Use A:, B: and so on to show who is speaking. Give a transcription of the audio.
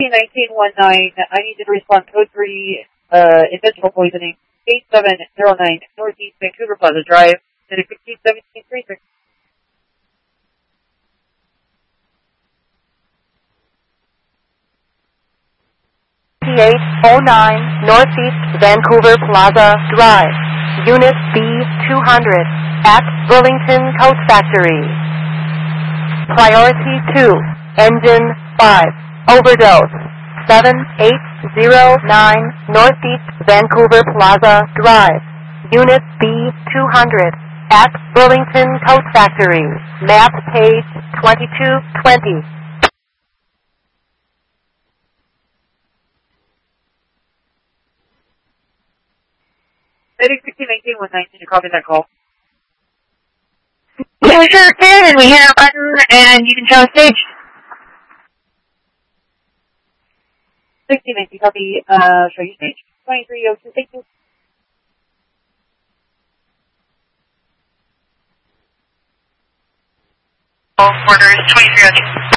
A: 161919, I need you to respond code 3, intentional poisoning, 8709 Northeast Vancouver Plaza Drive, city 161736.
B: 5809 Northeast Vancouver Plaza Drive, Unit B200, at Burlington Coat Factory. Priority 2, Engine 5, overdose, 7809 Northeast Vancouver Plaza Drive, Unit B200, at Burlington Coat Factory, map page 2220.
A: City 161919, did you copy that call?
C: Yeah, we sure did, and we hit a button, and you can show a stage.
A: 1619, copy, show you stage. 2302, thank you.
C: All orders 2302.